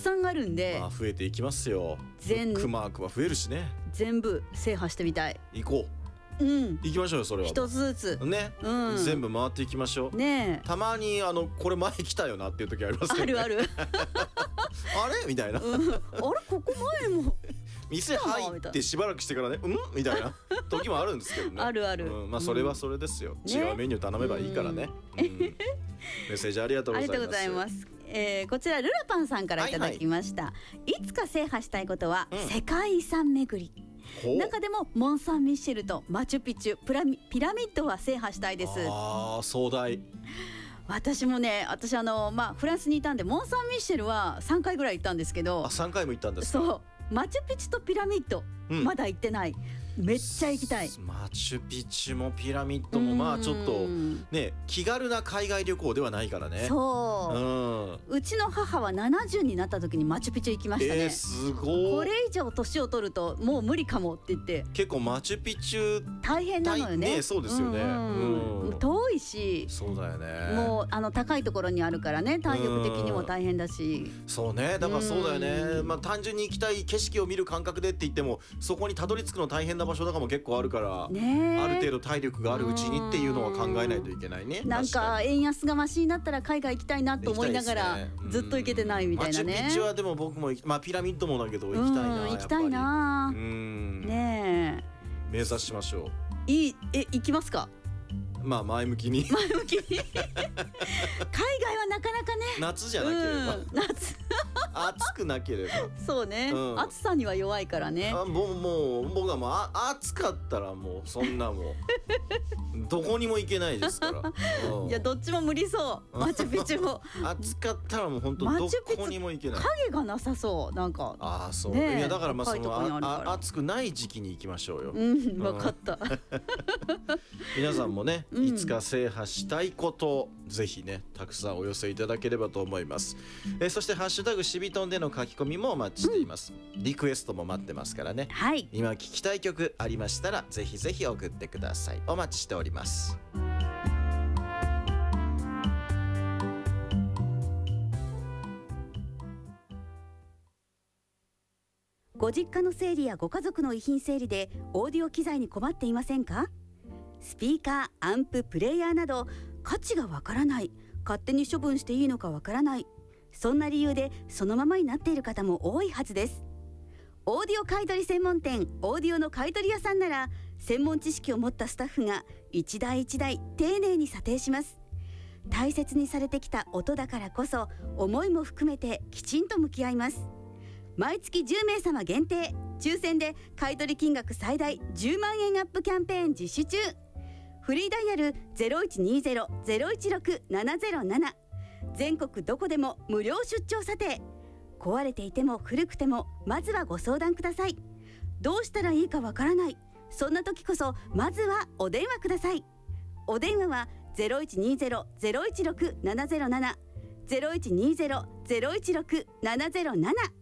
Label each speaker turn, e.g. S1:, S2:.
S1: さんあるんで、
S2: まあ増えていきますよ。ブックマークは増えるしね。
S1: 全部制覇してみたい。
S2: 行こう。行きましょうよそれは。
S1: 一つずつ
S2: ね、全部回っていきましょう
S1: ね。
S2: たまにこれ前来たよなっていう時ありますけどね。
S1: ある
S2: あれみたいな、あれ
S1: ここ前も
S2: 店入ってしばらくしてからねみたいな時もあるんですけどね。
S1: ある、ま
S2: あそれはそれですよ、違うメニュー頼めばいいからね。メッセージありがとうございます。
S1: こちらルラパンさんからいただきました。いつか制覇したいことは世界遺産巡り。中でもモン・サン・ミッシェルとマチュピチュ、ピラミッドは制覇したいです。
S2: 壮大。
S1: 私もね、フランスにいたんでモン・サン・ミッシェルは3回ぐらい行ったんですけど。
S2: 3回も行ったんですか。
S1: そうマチュピチュとピラミッド、まだ行ってない。めっちゃ行きたい。
S2: マチュピチュもピラミッドもまあちょっとね気軽な海外旅行ではないからね。
S1: そう、うちの母は70になった時にマチュピチュ行きましたね。
S2: すごい。
S1: これ以上年を取るともう無理かもって言って。
S2: 結構マチュピチュ
S1: 大変なのよね。
S2: そうですよね。
S1: 遠いし。
S2: そうだよね。
S1: もう高いところにあるからね、体力的にも大変だし。
S2: そうね、だからそうだよね。まあ単純に行きたい景色を見る感覚でって言ってもそこにたどり着くの大変な場所とかも結構あるから、ある程度体力があるうちにっていうのは考えないといけないね。
S1: なんか円安がマシになったら海外行きたいなと思いながらずっと行けてないみたいなね。
S2: マチュピチュはでも僕もピラミッドもだけど行きたいな。
S1: 行きたいな。ねえ、
S2: 目指しましょう。
S1: 行きますか。
S2: まあ前向きに
S1: 海外はなかなかね。
S2: 夏じゃなければ、暑くなければ。
S1: そうね、暑さには弱いからね。
S2: もう僕はもう暑かったらもうそんなもうどこにも行けないですから。
S1: いやどっちも無理そう。マチュピチュも
S2: 暑かったらもう本当どこにも行けない。
S1: 影がなさそう。なんか
S2: そう、いやだからその暑くない時期に行きましょうよ。
S1: 分かった。
S2: 皆さんもね、いつか制覇したいことぜひねたくさんお寄せいただければと思います。そしてハッシュタグしびとんでの書き込みもお待ちしています。リクエストも待ってますからね。今聴きたい曲ありましたらぜひぜひ送ってください。お待ちしております。
S1: ご実家の整理やご家族の遺品整理でオーディオ機材に困っていませんか？スピーカー、アンプ、プレイヤーなど価値がわからない、勝手に処分していいのかわからない、そんな理由でそのままになっている方も多いはずです。オーディオ買取専門店オーディオの買取屋さんなら専門知識を持ったスタッフが一台一台丁寧に査定します。大切にされてきた音だからこそ思いも含めてきちんと向き合います。毎月10名様限定抽選で買取金額最大10万円アップキャンペーン実施中。フリーダイヤル 0120-016-707。 全国どこでも無料出張査定。壊れていても古くてもまずはご相談ください。どうしたらいいかわからない、そんな時こそまずはお電話ください。お電話は 0120-016-707 0120-016-707